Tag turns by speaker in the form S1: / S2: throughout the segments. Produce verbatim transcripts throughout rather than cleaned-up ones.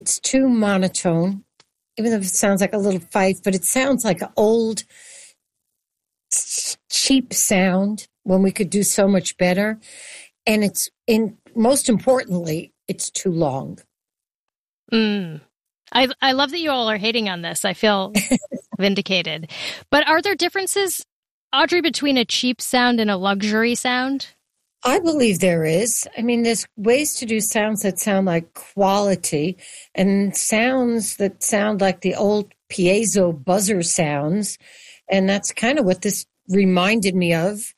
S1: It's too monotone, even though it sounds like a little fife, but it sounds like an old, cheap sound when we could do so much better. And it's, in most importantly, it's too long.
S2: Mm. I I love that you all are hating on this. I feel vindicated. But are there differences, Audrey, between a cheap sound and a luxury sound?
S1: I believe there is. I mean, there's ways to do sounds that sound like quality and sounds that sound like the old piezo buzzer sounds. And that's kind of what this reminded me of.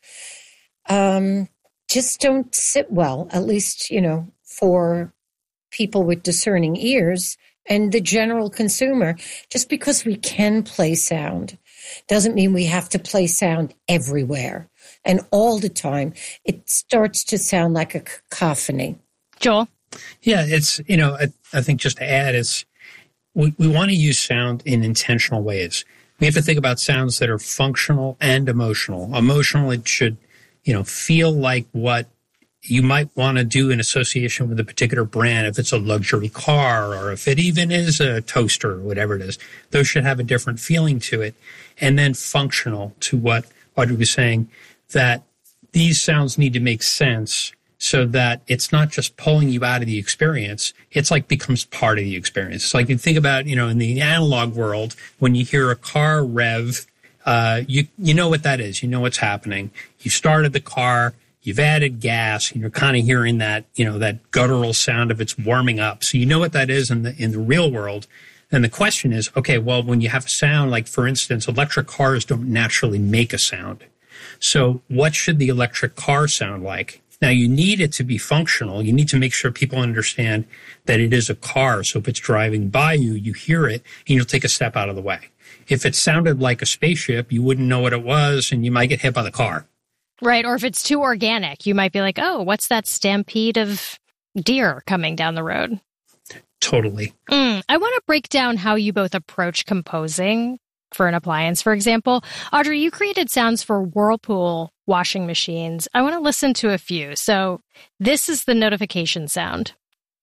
S1: Um, just don't sit well, at least, you know, for people with discerning ears and the general consumer. Just because we can play sound doesn't mean we have to play sound everywhere and all the time. It starts to sound like a cacophony.
S2: Joel?
S3: Yeah, it's, you know, I, I think just to add is we, we want to use sound in intentional ways. We have to think about sounds that are functional and emotional. Emotional, it should, you know, feel like what you might want to do in association with a particular brand, if it's a luxury car or if it even is a toaster or whatever it is. Those should have a different feeling to it. And then functional, to what Audrey was saying, that these sounds need to make sense so that it's not just pulling you out of the experience. It's like becomes part of the experience. It's like you think about, you know, in the analog world, when you hear a car rev, uh, you, you know what that is. You know what's happening. You started the car. You've added gas, and you're kind of hearing that, you know, that guttural sound of it's warming up. So you know what that is in the in the real world. And the question is, okay, well, when you have a sound, like, for instance, electric cars don't naturally make a sound. So what should the electric car sound like? Now, you need it to be functional. You need to make sure people understand that it is a car. So if it's driving by you, you hear it, and you'll take a step out of the way. If it sounded like a spaceship, you wouldn't know what it was, and you might get hit by the car.
S2: Right. Or if it's too organic, you might be like, oh, what's that stampede of deer coming down the road?
S3: Totally.
S2: Mm, I want to break down how you both approach composing for an appliance, for example. Audrey, you created sounds for Whirlpool washing machines. I want to listen to a few. So this is the notification sound.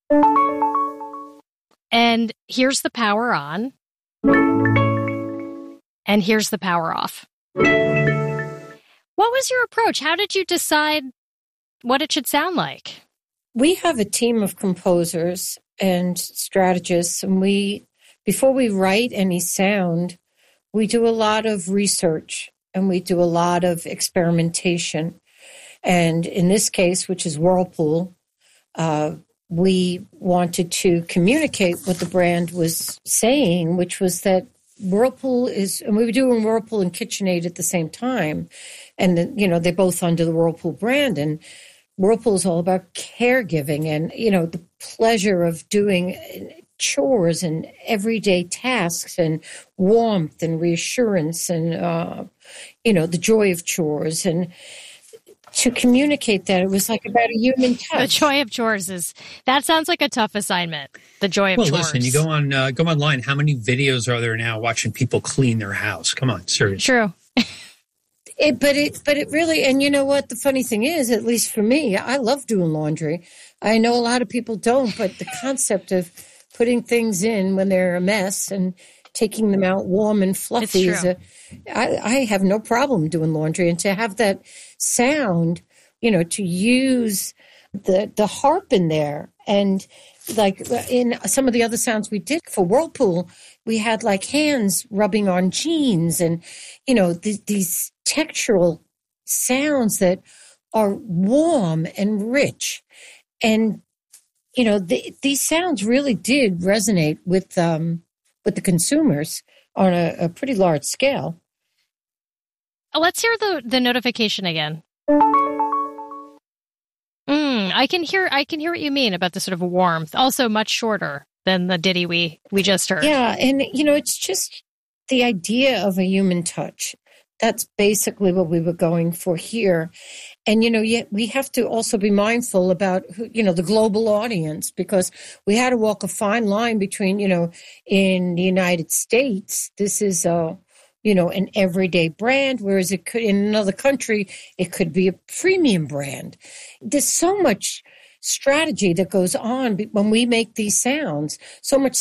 S2: And here's the power on. And here's the power off. What was your approach? How did you decide what it should sound like?
S1: We have a team of composers and strategists, and we, before we write any sound, we do a lot of research and we do a lot of experimentation. And in this case, which is Whirlpool, uh, we wanted to communicate what the brand was saying, which was that Whirlpool is, and we were doing Whirlpool and KitchenAid at the same time. And, the, you know, they're both under the Whirlpool brand. And Whirlpool is all about caregiving and, you know, the pleasure of doing chores and everyday tasks and warmth and reassurance and, uh, you know, the joy of chores. And to communicate that, it was like about a human touch.
S2: The joy of chores is, that sounds like a tough assignment. The joy of
S3: well,
S2: chores.
S3: Well, listen, you go on, uh, go online. How many videos are there now watching people clean their house? Come on, seriously.
S2: True.
S1: It, but it, but it really, and you know what? The funny thing is, at least for me, I love doing laundry. I know a lot of people don't, but the concept of putting things in when they're a mess and taking them out warm and fluffy is a, I, I have no problem doing laundry. And to have that sound, you know, to use the the harp in there, and like in some of the other sounds we did for Whirlpool, we had like hands rubbing on jeans and, you know, th- these textural sounds that are warm and rich. And, you know, the, these sounds really did resonate with um, with the consumers on a, a pretty large scale.
S2: Let's hear the, the notification again. Mm, I can hear I can hear what you mean about the sort of warmth. Also much shorter than the ditty we, we just heard.
S1: Yeah, and, you know, it's just the idea of a human touch. That's basically what we were going for here. And, you know, yet we have to also be mindful about, you know, the global audience, because we had to walk a fine line between, you know, in the United States, this is a, you know, an everyday brand, whereas it could, in another country, it could be a premium brand. There's so much strategy that goes on when we make these sounds, so much